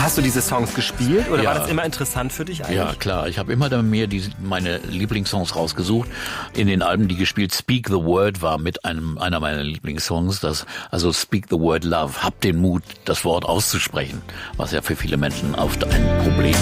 Hast du diese Songs gespielt oder Ja. war das immer interessant für dich eigentlich? Ja, klar. Ich habe immer dann mir meine Lieblingssongs rausgesucht. In den Alben, die gespielt, Speak the Word war mit einer meiner Lieblingssongs. Also Speak the Word Love. Hab den Mut, das Wort auszusprechen, was ja für viele Menschen oft ein Problem